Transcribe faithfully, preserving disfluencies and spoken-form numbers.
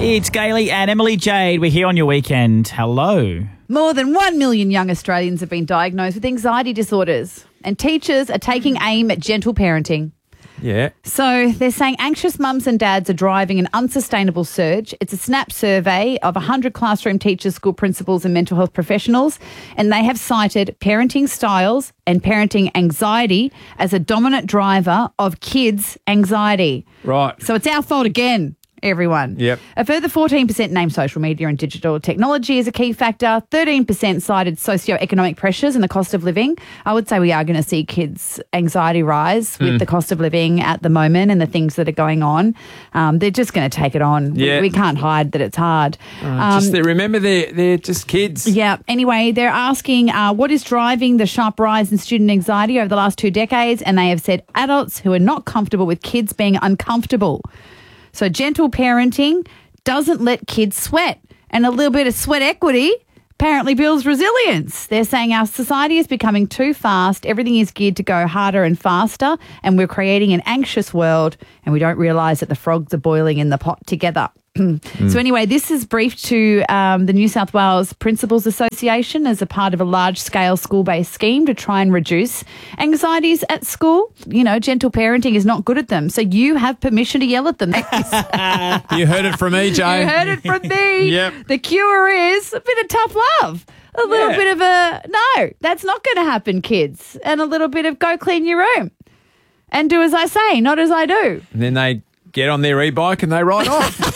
It's Gailey and Emily Jade. We're here on your weekend. Hello. More than one million young Australians have been diagnosed with anxiety disorders, and teachers are taking aim at gentle parenting. Yeah. So they're saying anxious mums and dads are driving an unsustainable surge. It's a SNAP survey of one hundred classroom teachers, school principals and mental health professionals, and they have cited parenting styles and parenting anxiety as a dominant driver of kids' anxiety. Right. So it's our fault again, everyone. Yep. A further fourteen percent named social media and digital technology as a key factor. thirteen percent cited socioeconomic pressures and the cost of living. I would say we are going to see kids' anxiety rise with Mm. the cost of living at the moment and the things that are going on. Um, they're just going to take it on. Yeah. We, we can't hide that it's hard. Uh, just they, remember, they're, they're just kids. Yeah. Anyway, they're asking uh, what is driving the sharp rise in student anxiety over the last two decades, and they have said adults who are not comfortable with kids being uncomfortable. So gentle parenting doesn't let kids sweat, and a little bit of sweat equity apparently builds resilience. They're saying our society is becoming too fast. Everything is geared to go harder and faster, and we're creating an anxious world, and we don't realise that the frogs are boiling in the pot together. Mm. So anyway, this is briefed to um, the New South Wales Principals Association as a part of a large-scale school-based scheme to try and reduce anxieties at school. You know, gentle parenting is not good at them, so you have permission to yell at them. You heard it from me, Jay. You heard it from me. Yep. The cure is a bit of tough love. A little Yeah. bit of a, no, that's not going to happen, kids. And a little bit of go clean your room. And do as I say, not as I do. And then they get on their e-bike and they ride off.